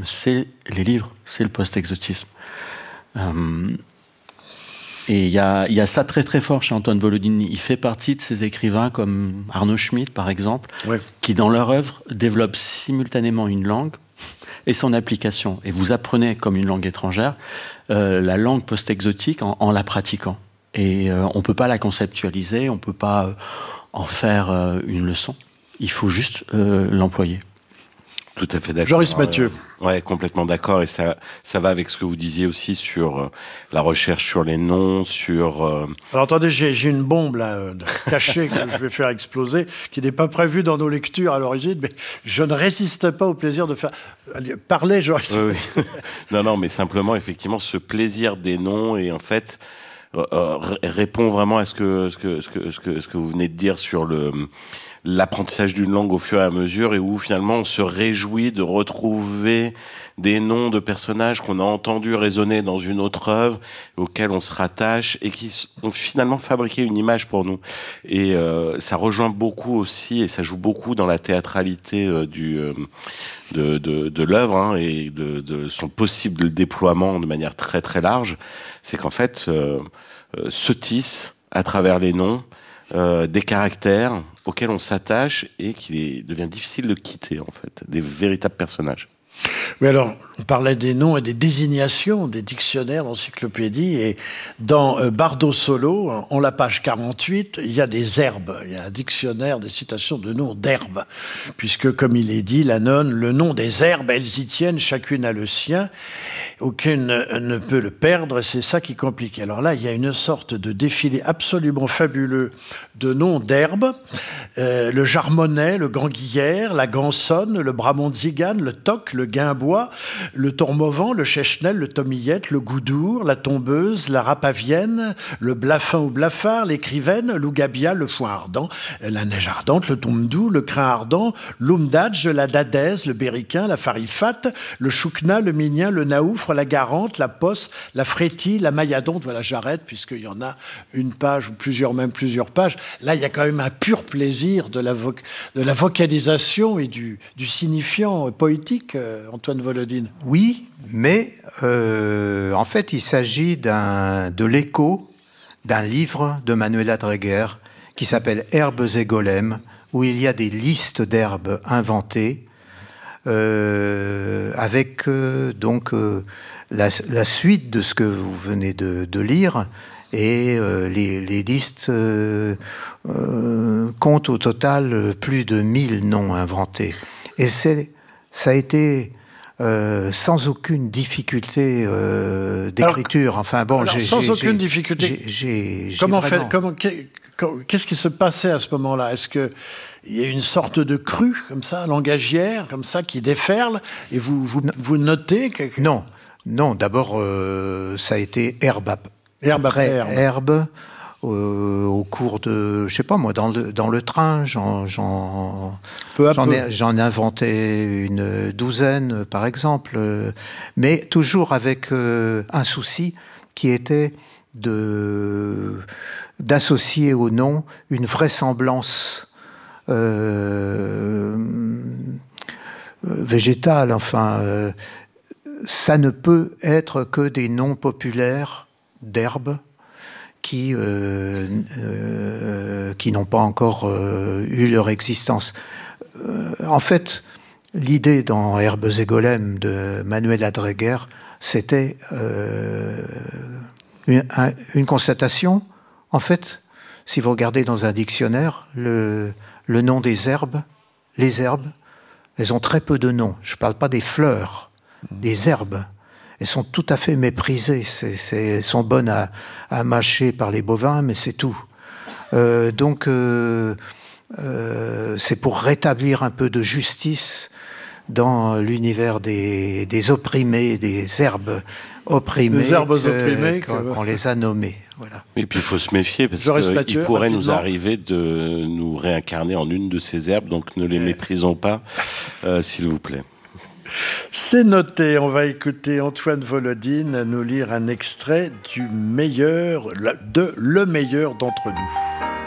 c'est les livres, c'est le post-exotisme. Et il y a ça très très fort chez Antoine Volodine. Il fait partie de ces écrivains comme Arnaud Schmitt, par exemple, qui dans leur œuvre développent simultanément une langue et son application. Et vous apprenez comme une langue étrangère la langue post-exotique en la pratiquant. Et on ne peut pas la conceptualiser, on ne peut pas en faire une leçon. Il faut juste l'employer. Tout à fait d'accord. Joris Mathieu. Ouais, complètement d'accord. Et ça va avec ce que vous disiez aussi sur la recherche sur les noms, sur... Alors attendez, j'ai une bombe là, cachée que je vais faire exploser, qui n'est pas prévue dans nos lectures à l'origine, mais je ne résiste pas au plaisir de faire... Parlez, Joris Mathieu. Oui. Non, mais simplement, effectivement, ce plaisir des noms et en fait... répond vraiment à ce que vous venez de dire sur l'apprentissage d'une langue au fur et à mesure, et où finalement on se réjouit de retrouver des noms de personnages qu'on a entendus résonner dans une autre œuvre, auxquels on se rattache et qui ont finalement fabriqué une image pour nous. Et ça rejoint beaucoup aussi, et ça joue beaucoup dans la théâtralité de l'œuvre, hein, et de son possible déploiement de manière très très large. C'est qu'en fait se tissent à travers les noms des caractères auxquels on s'attache et qu'il devient difficile de quitter, en fait, des véritables personnages. Mais alors, on parlait des noms et des désignations, des dictionnaires, d'encyclopédies, et dans Bardo Solo, en la page 48, il y a des herbes, il y a un dictionnaire des citations de noms d'herbes, puisque, comme il est dit, la nonne, le nom des herbes, elles y tiennent, chacune a le sien, aucune ne peut le perdre, c'est ça qui complique. Alors là, il y a une sorte de défilé absolument fabuleux de noms d'herbes, le jarmonnet, le ganguillère, la gansonne, le bramontzigane, le toc, le guimbois, le tourmovent, le chechenel, le tomillette, le goudour, la tombeuse, la rapavienne, le blafin ou blafard, l'écrivaine, l'ougabia, le foin ardent, la neige ardente, le tomdou, le crin ardent, l'oumdadj, la dadaise, le bériquin, la farifate, le choukna, le minien, le naoufre, la garante, la posse, la frétille, la mailladonte. Voilà, j'arrête puisqu'il y en a une page ou plusieurs pages. Là, il y a quand même un pur plaisir de la vocalisation et du signifiant poétique, Antoine Volodine. Oui, mais en fait, il s'agit de l'écho d'un livre de Manuela Dreger qui s'appelle « Herbes et golems », où il y a des listes d'herbes inventées avec donc la suite de ce que vous venez de lire, et les listes comptent au total plus de 1000 noms inventés. Et ça a été sans aucune difficulté d'écriture. Enfin bon, sans aucune difficulté. Qu'est-ce qui se passait à ce moment-là? Est-ce que il y a une sorte de crue comme ça, langagière, comme ça, qui déferle, et vous notez que... Non. D'abord, ça a été herbe après herbe. Au cours de, je sais pas moi, dans le train, j'en inventais une douzaine, par exemple, mais toujours avec un souci qui était d'associer au nom une vraisemblance végétale. Enfin, ça ne peut être que des noms populaires d'herbes qui n'ont pas encore eu leur existence. En fait, l'idée dans Herbes et golems de Manuela Dreger, c'était une constatation. En fait, si vous regardez dans un dictionnaire, le nom des herbes, les herbes, elles ont très peu de noms. Je ne parle pas des fleurs, des herbes. Elles sont tout à fait méprisées. Elles sont bonnes à mâcher par les bovins, mais c'est tout. Donc, c'est pour rétablir un peu de justice dans l'univers des opprimés, des herbes opprimées, qu'on les a nommées. Voilà. Et puis il faut se méfier, parce qu'il pourrait nous arriver de nous réincarner en une de ces herbes, donc ne les méprisons pas, s'il vous plaît. C'est noté. On va écouter Antoine Volodine nous lire un extrait de Le meilleur d'entre nous.